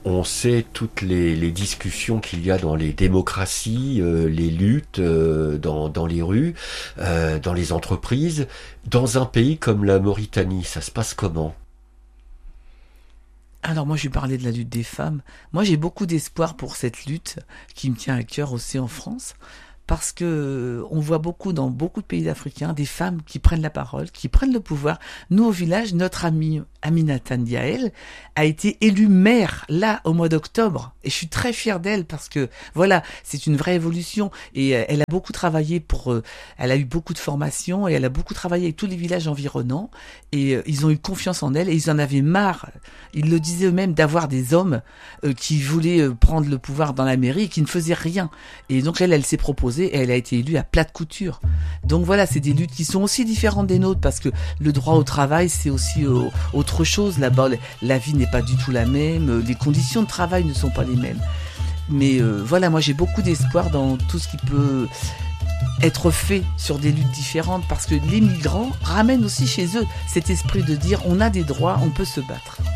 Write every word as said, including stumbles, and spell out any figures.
on sait toutes les, les discussions qu'il y a dans les démocraties, euh, les luttes euh, dans, dans les rues, euh, dans les entreprises. Dans un pays comme la Mauritanie, ça se passe comment ? Alors moi je vais parler de la lutte des femmes. Moi j'ai beaucoup d'espoir pour cette lutte qui me tient à cœur aussi en France. Parce que on voit beaucoup dans beaucoup de pays africains des femmes qui prennent la parole, qui prennent le pouvoir. Nous au village, notre amie Aminata Ndiaye a été élue maire là au mois d'octobre et je suis très fière d'elle parce que voilà, c'est une vraie évolution et elle a beaucoup travaillé pour, euh, elle a eu beaucoup de formations et elle a beaucoup travaillé avec tous les villages environnants et euh, ils ont eu confiance en elle et ils en avaient marre. Ils le disaient eux-mêmes d'avoir des hommes euh, qui voulaient euh, prendre le pouvoir dans la mairie et qui ne faisaient rien. Et donc elle, elle s'est proposée et elle a été élue à plate couture. Donc voilà, c'est des luttes qui sont aussi différentes des nôtres parce que le droit au travail, c'est aussi euh, autre chose. Là-bas, la vie n'est pas du tout la même, les conditions de travail ne sont pas les mêmes. Mais euh, voilà, moi j'ai beaucoup d'espoir dans tout ce qui peut être fait sur des luttes différentes parce que les migrants ramènent aussi chez eux cet esprit de dire on a des droits, on peut se battre.